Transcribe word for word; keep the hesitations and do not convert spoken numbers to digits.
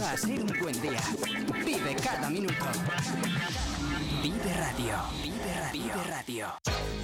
Empieza a ser un buen día. Vive cada minuto. Vive Radio. Vive Radio. Vive Radio.